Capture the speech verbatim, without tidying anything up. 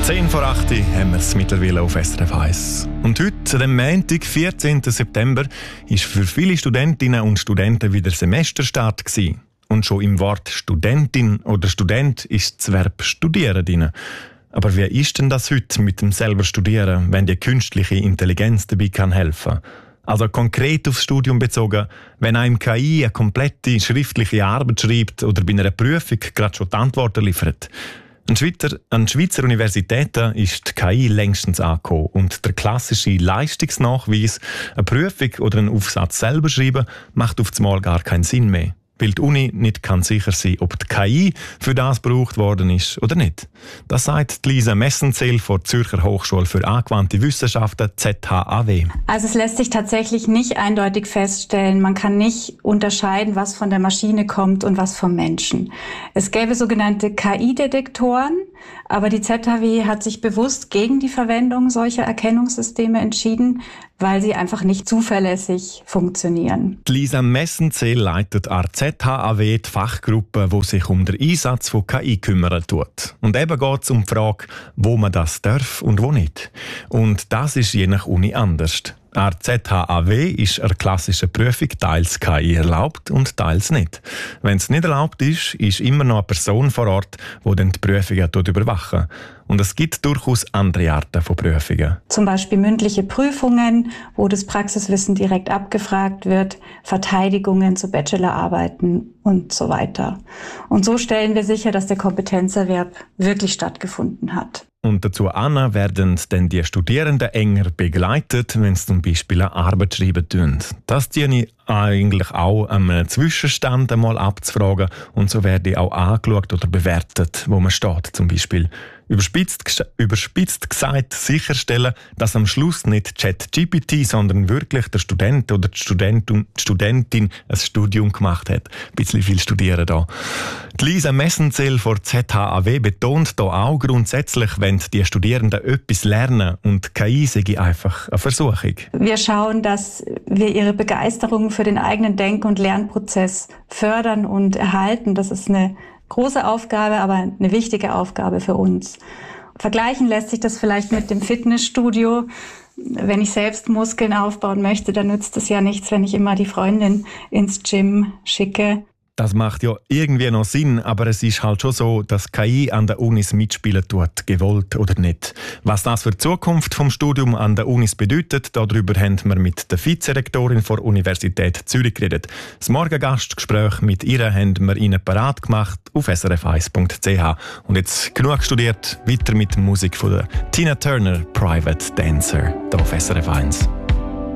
zehn vor acht haben wir es mittlerweile auf S R F eins. Und heute, dem Montag, vierzehnten September, war für viele Studentinnen und Studenten wieder Semesterstart gewesen. Und schon im Wort Studentin oder Student ist das Verb studieren drin. Aber wie ist denn das heute mit dem selber Studieren, wenn die künstliche Intelligenz dabei kann helfen? Also konkret aufs Studium bezogen, wenn einem K I eine komplette schriftliche Arbeit schreibt oder bei einer Prüfung gerade schon die Antworten liefert. An Schweizer, an Schweizer Universitäten ist die K I längstens angekommen und der klassische Leistungsnachweis, eine Prüfung oder einen Aufsatz selber schreiben, macht auf einmal gar keinen Sinn mehr. Weil die Uni nicht kann sicher sein, ob die K I für das gebraucht worden ist oder nicht. Das sagt Lisa Messenzell von der Zürcher Hochschule für angewandte Wissenschaften Z H A W. Also es lässt sich tatsächlich nicht eindeutig feststellen. Man kann nicht unterscheiden, was von der Maschine kommt und was vom Menschen. Es gäbe sogenannte K I-Detektoren, aber die Z H W hat sich bewusst gegen die Verwendung solcher Erkennungssysteme entschieden, weil sie einfach nicht zuverlässig funktionieren. Die Lisa Messenzell leitet an der Z H A W die Fachgruppe, die sich um den Einsatz von K I kümmern tut. Und eben geht es um die Frage, wo man das darf und wo nicht. Und das ist je nach Uni anders. An der Z H A W ist eine klassische Prüfung teils K I erlaubt und teils nicht. Wenn es nicht erlaubt ist, ist immer noch eine Person vor Ort, die dann die Prüfungen überwachen. Und es gibt durchaus andere Arten von Prüfungen. Zum Beispiel mündliche Prüfungen, wo das Praxiswissen direkt abgefragt wird, Verteidigungen zu Bachelorarbeiten und so weiter. Und so stellen wir sicher, dass der Kompetenzerwerb wirklich stattgefunden hat. Und dazu an werden dann die Studierenden enger begleitet, wenn sie zum Beispiel eine Arbeit schreiben tun. Das diene eigentlich auch einem Zwischenstand einmal abzufragen und so werde auch angeschaut oder bewertet, wo man steht zum Beispiel. Überspitzt, überspitzt gesagt sicherstellen, dass am Schluss nicht ChatGPT, sondern wirklich der Student oder die Studentin, die Studentin ein Studium gemacht hat. Ein bisschen viel studieren da. Die Lisa Messenzell von Z H A W betont hier auch grundsätzlich, wenn die Studierenden etwas lernen und K I sei einfach eine Versuchung. Wir schauen, dass wir ihre Begeisterung für den eigenen Denk- und Lernprozess fördern und erhalten. Das ist eine große Aufgabe, aber eine wichtige Aufgabe für uns. Vergleichen lässt sich das vielleicht mit dem Fitnessstudio. Wenn ich selbst Muskeln aufbauen möchte, dann nützt es ja nichts, wenn ich immer die Freundin ins Gym schicke. Das macht ja irgendwie noch Sinn, aber es ist halt schon so, dass K I an den Unis mitspielen tut, gewollt oder nicht. Was das für die Zukunft vom Studium an den Unis bedeutet, darüber haben wir mit der Vizerektorin der Universität Zürich geredet. Das Morgengastgespräch mit ihr haben wir Ihnen parat gemacht auf s r f eins punkt c h. Und jetzt genug studiert, weiter mit der Musik von der Tina Turner, Private Dancer, hier auf S R F eins.